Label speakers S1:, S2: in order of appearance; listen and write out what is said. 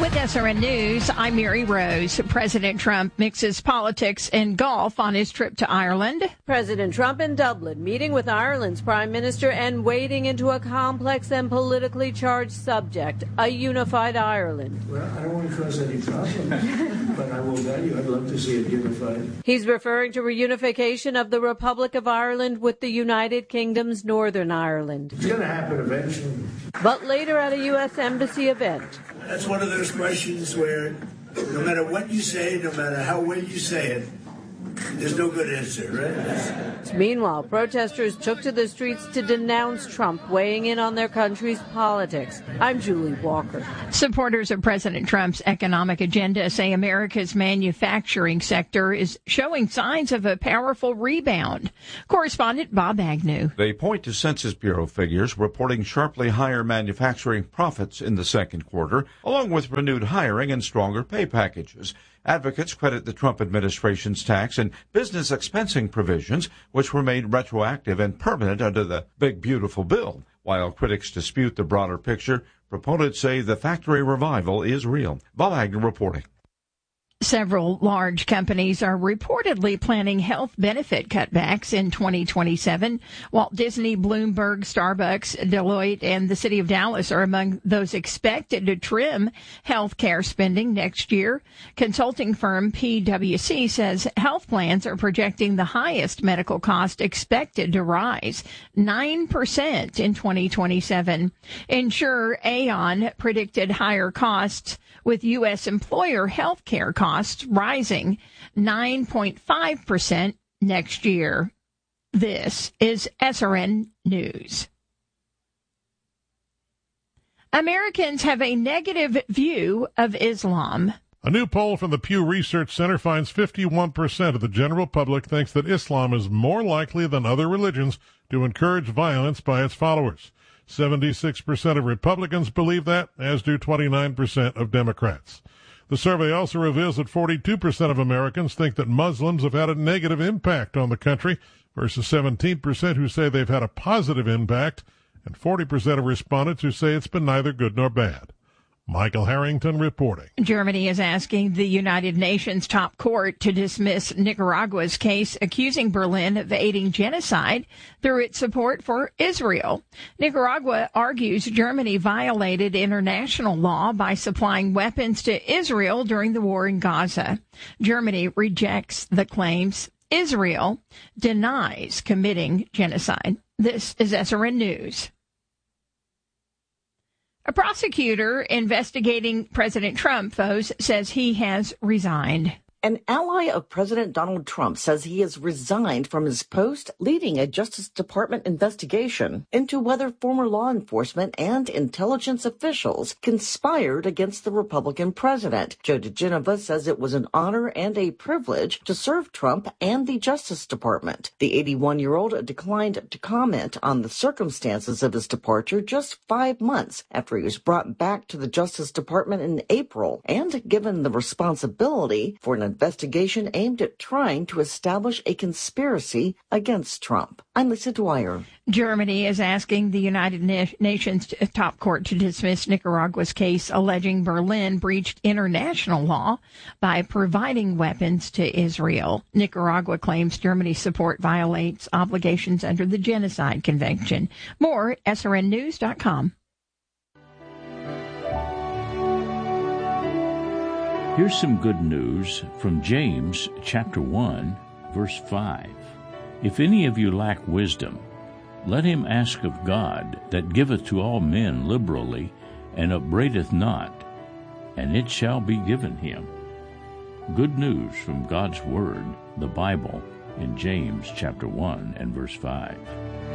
S1: With SRN News, I'm Mary Rose. President Trump mixes politics and golf on his trip to Ireland.
S2: President Trump in Dublin, meeting with Ireland's prime minister and wading into a complex and politically charged subject, a unified Ireland.
S3: Well, I don't want to cause any problem, but I will tell you I'd love to see it unified.
S2: He's referring to reunification of the Republic of Ireland with the United Kingdom's Northern Ireland.
S3: It's going to happen eventually.
S2: But later at a U.S. Embassy event.
S3: That's one of those questions where no matter what you say, no matter how well you say it, there's no good answer, right?
S2: Meanwhile, protesters took to the streets to denounce Trump weighing in on their country's politics. I'm Julie Walker.
S1: Supporters of President Trump's economic agenda say America's manufacturing sector is showing signs of a powerful rebound. Correspondent Bob Agnew.
S4: They point to Census Bureau figures reporting sharply higher manufacturing profits in the second quarter, along with renewed hiring and stronger pay packages. Advocates credit the Trump administration's tax and business expensing provisions, which were made retroactive and permanent under the Big Beautiful Bill. While critics dispute the broader picture, proponents say the factory revival is real. Bob Agnew reporting.
S1: Several large companies are reportedly planning health benefit cutbacks in 2027. Walt Disney, Bloomberg, Starbucks, Deloitte, and the city of Dallas are among those expected to trim health care spending next year. Consulting firm PwC says health plans are projecting the highest medical cost expected to rise 9% in 2027. Insurer Aon predicted higher costs, with U.S. employer health care costs rising 9.5% next year. This is SRN News. Americans have a negative view of Islam.
S5: A new poll from the Pew Research Center finds 51% of the general public thinks that Islam is more likely than other religions to encourage violence by its followers. 76% of Republicans believe that, as do 29% of Democrats. The survey also reveals that 42% of Americans think that Muslims have had a negative impact on the country, versus 17% who say they've had a positive impact, and 40% of respondents who say it's been neither good nor bad. Michael Harrington reporting.
S1: Germany is asking the United Nations top court to dismiss Nicaragua's case accusing Berlin of aiding genocide through its support for Israel. Nicaragua argues Germany violated international law by supplying weapons to Israel during the war in Gaza. Germany rejects the claims. Israel denies committing genocide. This is SRN News. A prosecutor investigating President Trump foes says he has resigned.
S6: An ally of President Donald Trump says he has resigned from his post leading a Justice Department investigation into whether former law enforcement and intelligence officials conspired against the Republican president. Joe DeGenova says it was an honor and a privilege to serve Trump and the Justice Department. The 81-year-old declined to comment on the circumstances of his departure just 5 months after he was brought back to the Justice Department in April and given the responsibility for an investigation aimed at trying to establish a conspiracy against Trump. I'm Lisa Dwyer.
S1: Germany is asking the United Nations top court to dismiss Nicaragua's case alleging Berlin breached international law by providing weapons to Israel. Nicaragua claims Germany's support violates obligations under the Genocide Convention. More at srnnews.com.
S7: Here's some good news from James chapter 1, verse 5. If any of you lack wisdom, let him ask of God, that giveth to all men liberally, and upbraideth not, and it shall be given him. Good news from God's Word, the Bible, in James chapter 1 and verse 5.